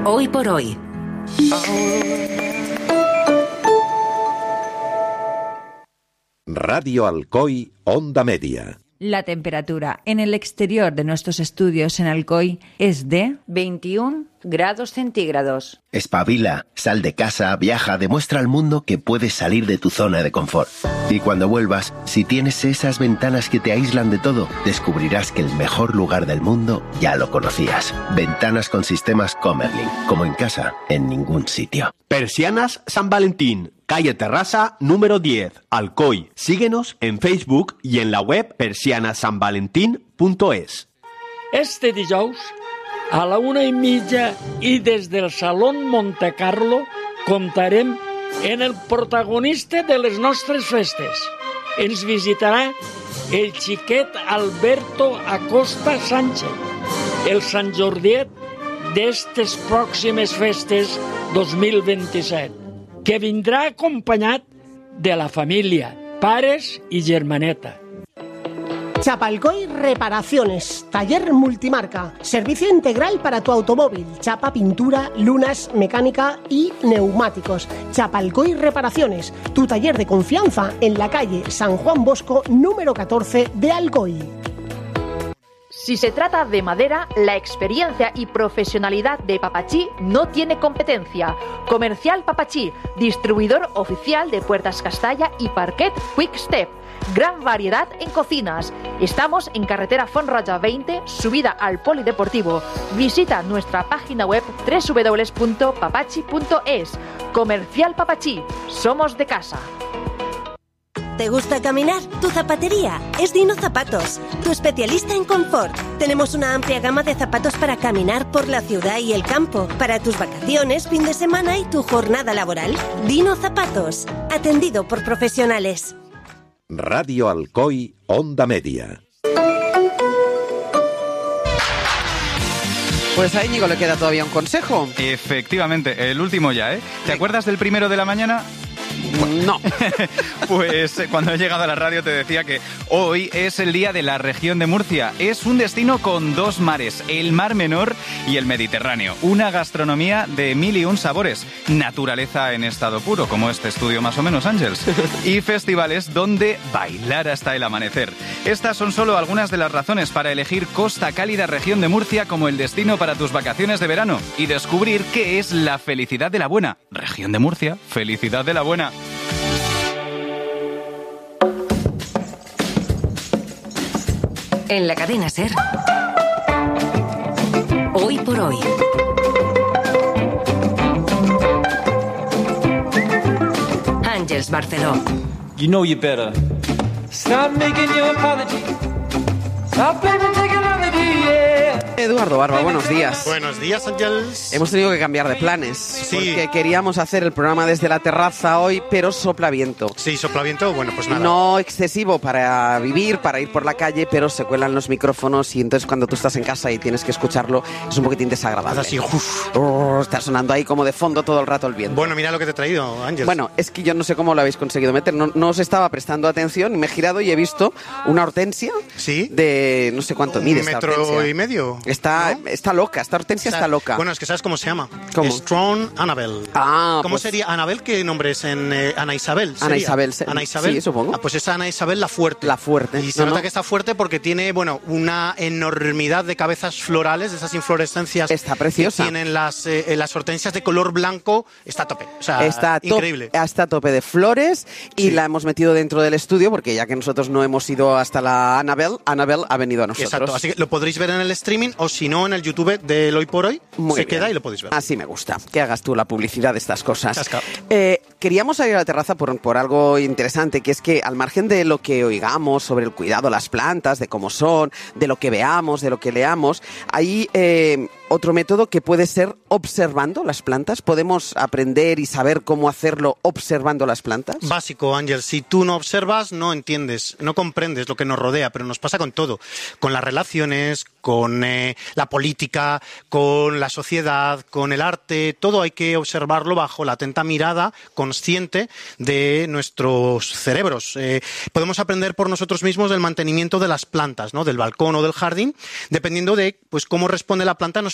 Hoy por hoy. Radio Alcoy, Onda Media. La temperatura en el exterior de nuestros estudios en Alcoy es de 21 grados centígrados. Espabila, sal de casa, viaja, demuestra al mundo que puedes salir de tu zona de confort. Y cuando vuelvas, si tienes esas ventanas que te aíslan de todo, descubrirás que el mejor lugar del mundo ya lo conocías. Ventanas con sistemas Comerlin, como en casa, en ningún sitio. Persianas San Valentín, calle Terrassa, número 10, Alcoy. Síguenos en Facebook y en la web persianasanvalentin.es. Este dijous, a la 1:30 i des del Salón Monte Carlo, comptarem en el protagonista de les nostres festes. Ens visitarà el xiquet Alberto Acosta Sánchez, el Sant Jordiet d'estes pròximes festes 2027, que vindrà acompanyat de la família, pares i germaneta. Chapalcoy Reparaciones, taller multimarca, servicio integral para tu automóvil, chapa, pintura, lunas, mecánica y neumáticos. Chapalcoy Reparaciones, tu taller de confianza en la calle San Juan Bosco, número 14 de Alcoy. Si se trata de madera, la experiencia y profesionalidad de Papachí no tiene competencia. Comercial Papachí, distribuidor oficial de puertas Castalla y parquet Quick Step. Gran variedad en cocinas. Estamos en carretera Fontroja 20, subida al Polideportivo. Visita nuestra página web www.papachi.es. Comercial Papachí, somos de casa. ¿Te gusta caminar? Tu zapatería es Dino Zapatos, tu especialista en confort. Tenemos una amplia gama de zapatos para caminar por la ciudad y el campo, para tus vacaciones, fin de semana y tu jornada laboral. Dino Zapatos, atendido por profesionales. Radio Alcoy, Onda Media. Pues a Íñigo le queda todavía un consejo. Efectivamente, el último ya, ¿eh? ¿Te acuerdas del primero de la mañana? No. Pues cuando he llegado a la radio te decía que hoy es el día de la región de Murcia. Es un destino con dos mares, el Mar Menor y el Mediterráneo. Una gastronomía de 1001 sabores. Naturaleza en estado puro, como este estudio más o menos, Ángels. Y festivales donde bailar hasta el amanecer. Estas son solo algunas de las razones para elegir Costa Cálida Región de Murcia como el destino para tus vacaciones de verano y descubrir qué es la felicidad de la buena. Región de Murcia, felicidad de la buena. En la cadena SER. Hoy por hoy. Ángels Barceló. You know you better stop making your apology. Stop blaming technology, yeah. Eduardo Barba, buenos días. Buenos días, Ángels. Hemos tenido que cambiar de planes, sí, porque queríamos hacer el programa desde la terraza hoy, pero sopla viento. Sí, sopla viento, bueno, pues nada. No excesivo para vivir, para ir por la calle, pero se cuelan los micrófonos y entonces cuando tú estás en casa y tienes que escucharlo, es un poquitín desagradable. Así, está sonando ahí como de fondo todo el rato el viento. Bueno, mira lo que te he traído, Ángels. Bueno, es que yo no sé cómo lo habéis conseguido meter, no os estaba prestando atención y me he girado y he visto una hortensia. ¿Sí? De no sé cuánto mide esta hortensia. ¿1,5 metros? Está loca, esta hortensia está loca. Bueno, es que ¿sabes cómo se llama? ¿Cómo? Strong Annabel. ¿Cómo pues, sería Annabel? ¿Qué nombre es en Ana Isabel? Ana Isabel. Ana Isabel. Sí, supongo. Pues es Ana Isabel la fuerte. La fuerte. Y se nota que está fuerte porque tiene, bueno, una enormidad de cabezas florales, de esas inflorescencias. Está preciosa. Que tienen las hortensias de color blanco. Está a tope. O sea, está increíble. Está a tope de flores y la hemos metido dentro del estudio porque ya que nosotros no hemos ido hasta la Annabel ha venido a nosotros. Exacto. Así que lo podréis ver en el streaming o si no en el YouTube del Hoy por Hoy. Queda y lo podéis ver. Así me gusta, que hagas tú la publicidad de estas cosas. Queríamos salir a la terraza por algo interesante, que es que al margen de lo que oigamos sobre el cuidado de las plantas, de cómo son, de lo que veamos, de lo que leamos, hay otro método que puede ser observando las plantas. ¿Podemos aprender y saber cómo hacerlo observando las plantas? Básico, Ángel. Si tú no observas, no entiendes, no comprendes lo que nos rodea, pero nos pasa con todo. Con las relaciones, con la política, con la sociedad, con el arte, todo hay que observarlo bajo la atenta mirada consciente de nuestros cerebros. Podemos aprender por nosotros mismos del mantenimiento de las plantas, ¿no? Del balcón o del jardín, dependiendo de pues cómo responde la planta a nuestro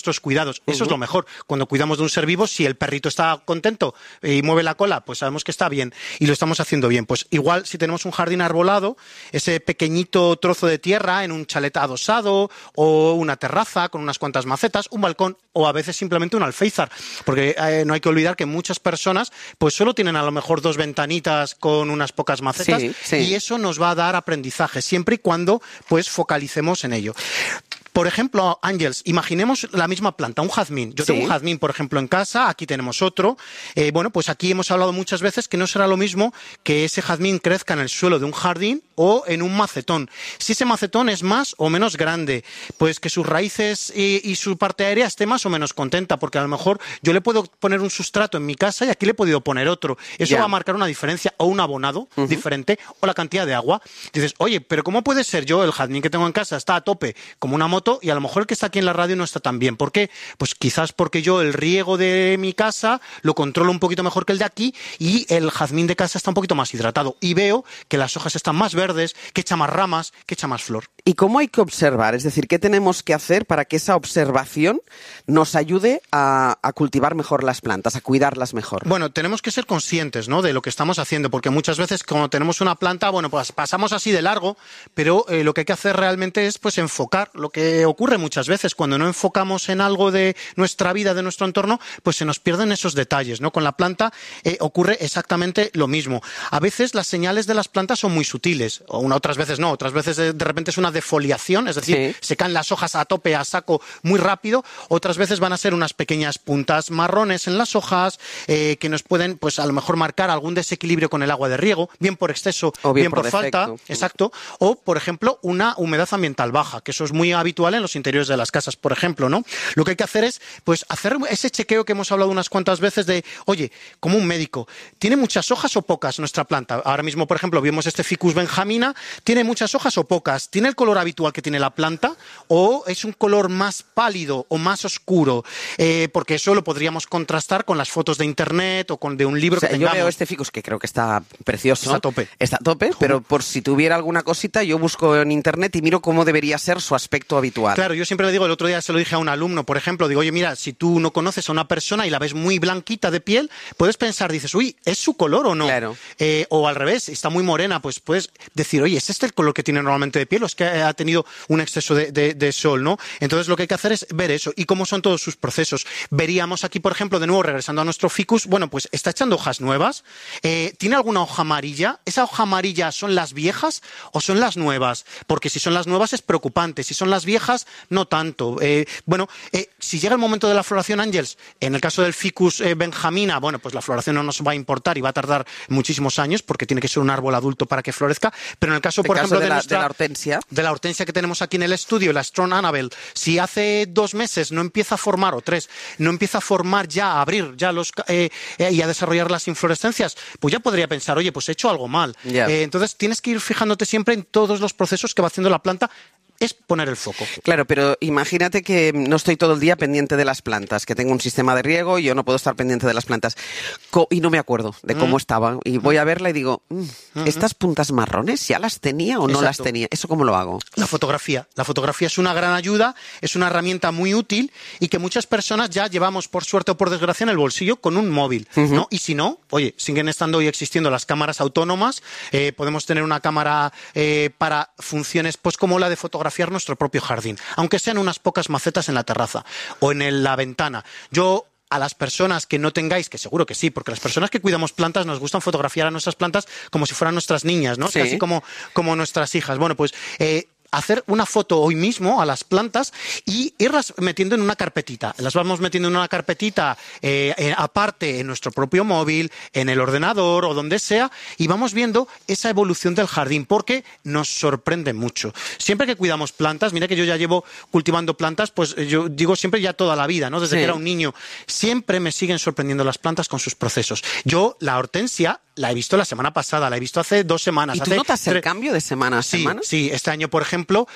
nuestros cuidados. Eso es lo mejor. Cuando cuidamos de un ser vivo, si el perrito está contento y mueve la cola, pues sabemos que está bien y lo estamos haciendo bien. Pues igual si tenemos un jardín arbolado, ese pequeñito trozo de tierra en un chalet adosado o una terraza con unas cuantas macetas, un balcón o a veces simplemente un alféizar, porque no hay que olvidar que muchas personas pues solo tienen a lo mejor 2 ventanitas con unas pocas macetas y eso nos va a dar aprendizaje siempre y cuando pues focalicemos en ello. Por ejemplo, Ángels, imaginemos la misma planta, un jazmín. Yo tengo un jazmín, por ejemplo, en casa, aquí tenemos otro. Bueno, pues aquí hemos hablado muchas veces que no será lo mismo que ese jazmín crezca en el suelo de un jardín o en un macetón. Si ese macetón es más o menos grande, pues que sus raíces y su parte aérea esté más o menos contenta, porque a lo mejor yo le puedo poner un sustrato en mi casa y aquí le he podido poner otro. Eso va a marcar una diferencia, o un abonado diferente, o la cantidad de agua. Dices, oye, pero ¿cómo puede ser yo, el jazmín que tengo en casa está a tope como una moto, y a lo mejor el que está aquí en la radio no está tan bien? ¿Por qué? Pues quizás porque yo el riego de mi casa lo controlo un poquito mejor que el de aquí y el jazmín de casa está un poquito más hidratado. Y veo que las hojas están más verdes, que echa más ramas, que echa más flor. ¿Y cómo hay que observar? Es decir, ¿qué tenemos que hacer para que esa observación nos ayude a cultivar mejor las plantas, a cuidarlas mejor? Bueno, tenemos que ser conscientes, ¿no?, de lo que estamos haciendo, porque muchas veces cuando tenemos una planta, bueno, pues pasamos así de largo, pero lo que hay que hacer realmente es pues enfocar. Lo que ocurre muchas veces cuando no enfocamos en algo de nuestra vida, de nuestro entorno, pues se nos pierden esos detalles, ¿no? Con la planta ocurre exactamente lo mismo. A veces las señales de las plantas son muy sutiles, otras veces no, otras veces de repente es una defoliación, es decir, se caen las hojas a tope, a saco, muy rápido. Otras veces van a ser unas pequeñas puntas marrones en las hojas que nos pueden, pues a lo mejor marcar algún desequilibrio con el agua de riego, bien por exceso, o bien por falta, exacto, o por ejemplo una humedad ambiental baja, que eso es muy habitual en los interiores de las casas, por ejemplo, ¿no? Lo que hay que hacer es, pues, hacer ese chequeo que hemos hablado unas cuantas veces de, oye, como un médico, ¿tiene muchas hojas o pocas nuestra planta? Ahora mismo, por ejemplo, vimos este Ficus benjamina, ¿tiene muchas hojas o pocas? ¿Tiene el color habitual que tiene la planta o es un color más pálido o más oscuro? Porque eso lo podríamos contrastar con las fotos de internet o con de un libro que tengamos. Yo veo este Ficus que creo que está precioso. Está a tope. Está a tope, pero por si tuviera alguna cosita, yo busco en internet y miro cómo debería ser su aspecto habitual. Claro, yo siempre le digo, el otro día se lo dije a un alumno, por ejemplo, digo, oye, mira, si tú no conoces a una persona y la ves muy blanquita de piel, puedes pensar, dices, uy, ¿es su color o no? Claro. O al revés, está muy morena, pues puedes decir, oye, ¿es este el color que tiene normalmente de piel o es que ha tenido un exceso de sol, ¿no? Entonces lo que hay que hacer es ver eso y cómo son todos sus procesos. Veríamos aquí, por ejemplo, de nuevo, regresando a nuestro ficus, bueno, pues está echando hojas nuevas, ¿tiene alguna hoja amarilla? ¿Esa hoja amarilla son las viejas o son las nuevas? Porque si son las nuevas es preocupante, si son las viejas, no tanto. Si llega el momento de la floración, Ángels, en el caso del Ficus benjamina, bueno, pues la floración no nos va a importar y va a tardar muchísimos años porque tiene que ser un árbol adulto para que florezca, pero en el caso, por ejemplo, de la hortensia que tenemos aquí en el estudio, la Strong Annabelle, si hace 2 meses no empieza a formar, o 3, no empieza a formar ya, a abrir ya y a desarrollar las inflorescencias, pues ya podría pensar, oye, pues he hecho algo mal. Entonces tienes que ir fijándote siempre en todos los procesos que va haciendo la planta. Es poner el foco. Claro, pero imagínate que no estoy todo el día pendiente de las plantas, que tengo un sistema de riego y yo no puedo estar pendiente de las plantas. Y no me acuerdo de cómo estaban. Y voy a verla y digo, ¿estas puntas marrones ya las tenía o no las tenía? ¿Eso cómo lo hago? La fotografía. La fotografía es una gran ayuda, es una herramienta muy útil y que muchas personas ya llevamos, por suerte o por desgracia, en el bolsillo con un móvil, ¿no? Y si no, oye, siguen estando y existiendo las cámaras autónomas. Podemos tener una cámara para funciones pues como la de fotografiar nuestro propio jardín, aunque sean unas pocas macetas en la terraza o en la ventana. Yo, a las personas que no tengáis, que seguro que sí, porque las personas que cuidamos plantas nos gustan fotografiar a nuestras plantas como si fueran nuestras niñas, ¿no? Sí. Casi como nuestras hijas. Bueno, pues hacer una foto hoy mismo a las plantas y irlas metiendo en una carpetita. Las vamos metiendo en una carpetita aparte en nuestro propio móvil, en el ordenador o donde sea, y vamos viendo esa evolución del jardín, porque nos sorprende mucho. Siempre que cuidamos plantas, mira que yo ya llevo cultivando plantas, pues yo digo siempre ya toda la vida, ¿no? Desde que era un niño. Siempre me siguen sorprendiendo las plantas con sus procesos. Yo, la hortensia, la he visto la semana pasada, la he visto hace 2 semanas. ¿Y tú notas el cambio de semana a semana? Sí, este año, por ejemplo,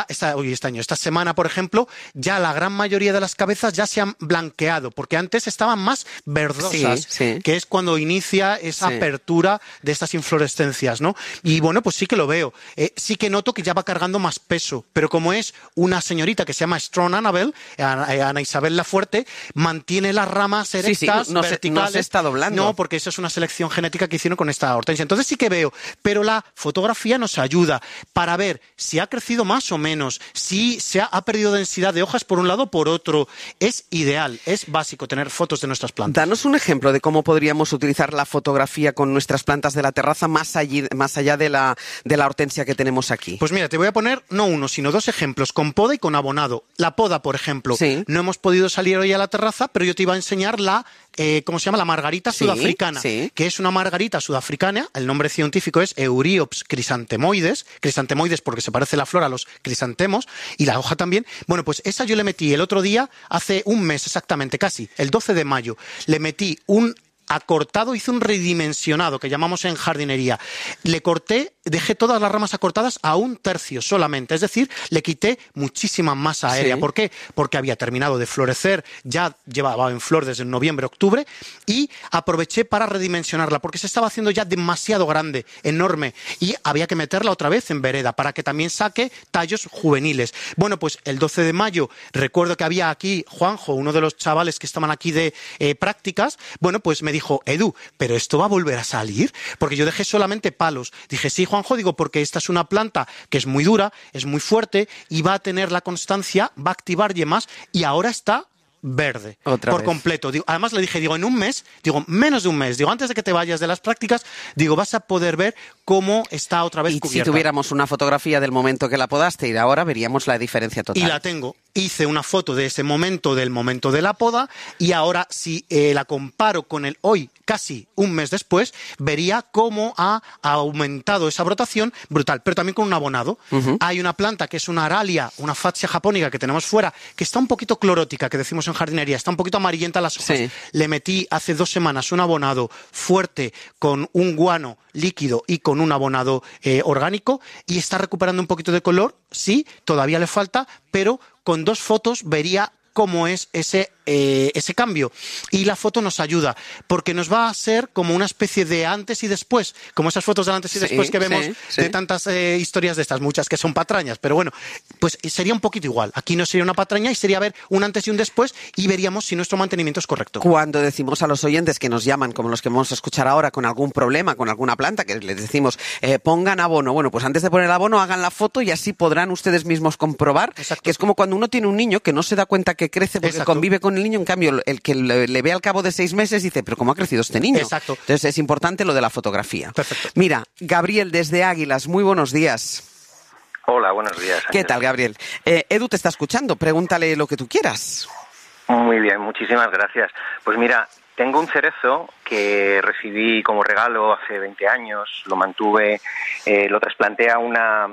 esta semana, por ejemplo, ya la gran mayoría de las cabezas ya se han blanqueado, porque antes estaban más verdosas, que es cuando inicia esa apertura de estas inflorescencias, ¿no? Y bueno, pues sí que lo veo. Sí que noto que ya va cargando más peso, pero como es una señorita que se llama Strong Annabel, Ana Isabel Lafuerte, mantiene las ramas erectas, verticales. No se está doblando. No, porque eso es una selección genética que hicieron con esta hortensia. Entonces sí que veo, pero la fotografía nos ayuda para ver si ha crecido más o menos, si ha perdido densidad de hojas por un lado o por otro. Es ideal, es básico tener fotos de nuestras plantas. Danos un ejemplo de cómo podríamos utilizar la fotografía con nuestras plantas de la terraza más allá de la hortensia que tenemos aquí. Pues mira, te voy a poner no uno, sino 2 ejemplos, con poda y con abonado. La poda, por ejemplo, no hemos podido salir hoy a la terraza, pero yo te iba a enseñar la margarita sudafricana, que es una margarita sudafricana, el nombre científico es Euryops crisantemoides porque se parece la flor a los crisantemos, y la hoja también. Bueno, pues esa yo le metí el otro día, hace un mes exactamente, casi, el 12 de mayo, le metí un acortado, hice un redimensionado que llamamos en jardinería. Le corté, dejé todas las ramas acortadas a 1/3 solamente, es decir, le quité muchísima masa aérea. ¿Por qué? Porque había terminado de florecer, ya llevaba en flor desde noviembre, octubre, y aproveché para redimensionarla, porque se estaba haciendo ya demasiado grande, enorme, y había que meterla otra vez en vereda para que también saque tallos juveniles. Bueno, pues el 12 de mayo, recuerdo que había aquí Juanjo, uno de los chavales que estaban aquí de prácticas, bueno, pues me dijo, Edu, ¿pero esto va a volver a salir? Porque yo dejé solamente palos. Dije, sí, Juanjo, digo, porque esta es una planta que es muy dura, es muy fuerte y va a tener la constancia, va a activar yemas, y ahora está verde por completo. Digo, además le dije, en un mes, menos de un mes, antes de que te vayas de las prácticas, vas a poder ver cómo está otra vez cubierta. Y si tuviéramos una fotografía del momento que la podaste y de ahora, veríamos la diferencia total. Y la tengo. Hice una foto de ese momento, del momento de la poda, y ahora si la comparo con el hoy, casi un mes después, vería cómo ha aumentado esa brotación brutal, pero también con un abonado. Hay una planta que es una aralia, una Fatsia japónica que tenemos fuera, que está un poquito clorótica, que decimos en jardinería, está un poquito amarillenta las hojas. Le metí hace 2 semanas un abonado fuerte con un guano líquido y con un abonado orgánico, y está recuperando un poquito de color. Sí, todavía le falta, pero con 2 fotos vería cómo es ese cambio. Y la foto nos ayuda, porque nos va a ser como una especie de antes y después, como esas fotos del antes y después que vemos de tantas historias de estas, muchas que son patrañas, pero bueno, pues sería un poquito igual. Aquí no sería una patraña y sería ver un antes y un después, y veríamos si nuestro mantenimiento es correcto. Cuando decimos a los oyentes que nos llaman, como los que vamos a escuchar ahora, con algún problema, con alguna planta, que les decimos, pongan abono, bueno, pues antes de poner el abono, hagan la foto y así podrán ustedes mismos comprobar. Que es como cuando uno tiene un niño que no se da cuenta que crece porque convive con el niño, en cambio el que le ve al cabo de 6 meses dice, pero ¿cómo ha crecido este niño? Exacto. Entonces es importante lo de la fotografía. Perfecto. Mira, Gabriel desde Águilas, muy buenos días. Hola, buenos días. ¿Qué tal, Gabriel? Edu te está escuchando, pregúntale lo que tú quieras. Muy bien, muchísimas gracias. Pues mira, tengo un cerezo que recibí como regalo hace 20 años, lo mantuve, lo trasplanté a una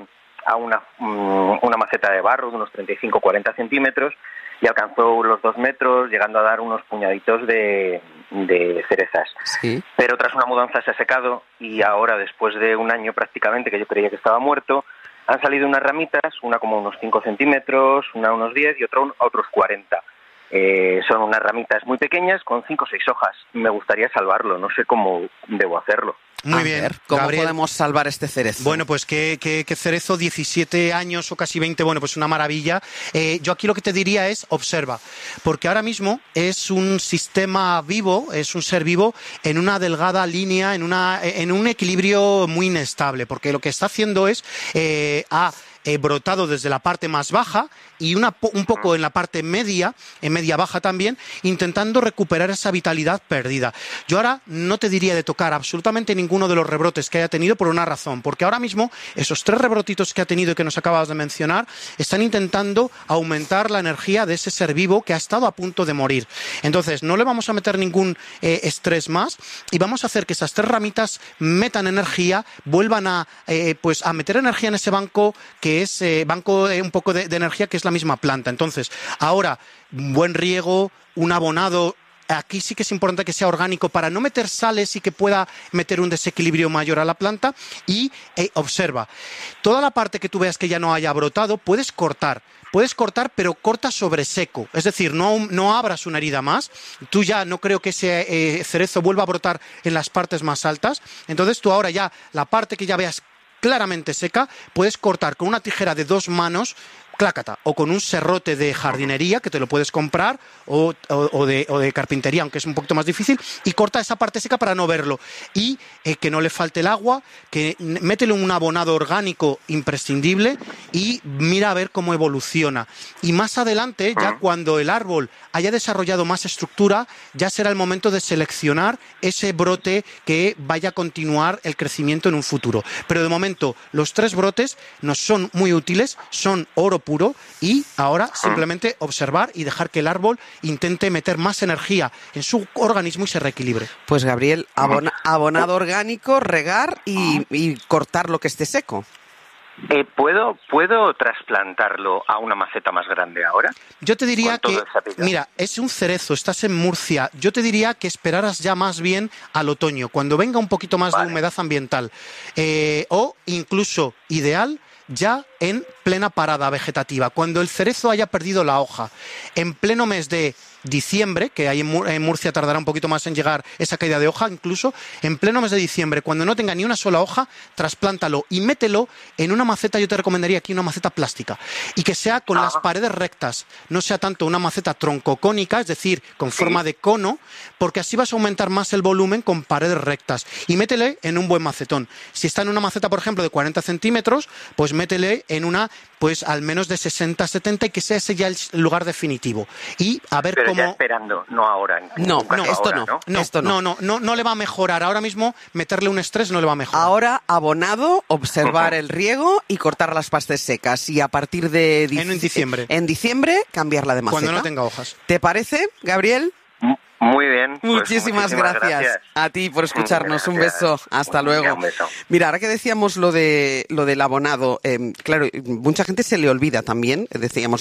maceta de barro de unos 35-40 centímetros, y alcanzó los 2 metros, llegando a dar unos puñaditos de cerezas. Sí. Pero tras una mudanza se ha secado, y ahora, después de un año prácticamente, que yo creía que estaba muerto, han salido unas ramitas, una como unos 5 centímetros, una unos 10 y otra otros 40. Son unas ramitas muy pequeñas con 5 o 6 hojas. Me gustaría salvarlo, no sé cómo debo hacerlo. Muy bien, ¿cómo Gabriel, podemos salvar este cerezo? Bueno, pues que cerezo, 17 años o casi 20, bueno, pues una maravilla. Yo aquí lo que te diría es observa, porque ahora mismo es un sistema vivo, es un ser vivo en una delgada línea, en un equilibrio muy inestable, porque lo que está haciendo es brotado desde la parte más baja y un poco en la parte media, en media baja también, intentando recuperar esa vitalidad perdida. Yo ahora no te diría de tocar absolutamente ninguno de los rebrotes que haya tenido, por una razón, porque ahora mismo esos 3 rebrotitos que ha tenido y que nos acabas de mencionar están intentando aumentar la energía de ese ser vivo que ha estado a punto de morir. Entonces no le vamos a meter ningún estrés más, y vamos a hacer que esas 3 ramitas metan energía, vuelvan a meter energía en ese banco, que es banco un poco de energía, que es la misma planta. Entonces ahora, buen riego, un abonado aquí sí que es importante que sea orgánico para no meter sales y que pueda meter un desequilibrio mayor a la planta. Y observa, toda la parte que tú veas que ya no haya brotado, puedes cortar, pero corta sobre seco. Es decir, no abras una herida más. Tú ya no creo que ese cerezo vuelva a brotar en las partes más altas. Entonces tú ahora ya, la parte que ya veas claramente seca, puedes cortar con una tijera de 2 manos, clácata, o con un serrote de jardinería, que te lo puedes comprar, o de carpintería, aunque es un poquito más difícil, y corta esa parte seca para no verlo. Y que no le falte el agua, que métele un abonado orgánico imprescindible y mira a ver cómo evoluciona. Y más adelante, ya cuando el árbol haya desarrollado más estructura, ya será el momento de seleccionar ese brote que vaya a continuar el crecimiento en un futuro. Pero de momento, los 3 brotes nos son muy útiles, son oro puro, y ahora simplemente observar y dejar que el árbol intente meter más energía en su organismo y se reequilibre. Pues Gabriel, abonado orgánico, regar y cortar lo que esté seco. ¿Puedo trasplantarlo a una maceta más grande ahora? Yo te diría que, mira, es un cerezo, estás en Murcia, yo te diría que esperaras ya más bien al otoño, cuando venga un poquito más de humedad ambiental, o incluso ideal ya en plena parada vegetativa, cuando el cerezo haya perdido la hoja, en pleno mes de diciembre, que ahí en Murcia tardará un poquito más en llegar esa caída de hoja, incluso en pleno mes de diciembre, cuando no tenga ni una sola hoja, trasplántalo y mételo en una maceta. Yo te recomendaría aquí una maceta plástica, y que sea con las paredes rectas, no sea tanto una maceta troncocónica, es decir, con forma de cono, porque así vas a aumentar más el volumen con paredes rectas, y métele en un buen macetón. Si está en una maceta, por ejemplo, de 40 centímetros, pues métele en una, pues al menos de 60-70, y que sea ese ya el lugar definitivo. Y a ver cómo... ya esperando, no ahora. No, esto no le va a mejorar. Ahora mismo meterle un estrés no le va a mejorar. Ahora, abonado, observar el riego y cortar las partes secas. Y a partir de... En diciembre, cambiarla de maceta. Cuando no tenga hojas. ¿Te parece, Gabriel? Muy bien. Muchísimas gracias a ti por escucharnos. Un beso. Hasta luego. Un beso. Mira, ahora que decíamos lo del abonado, claro, mucha gente se le olvida también, decíamos,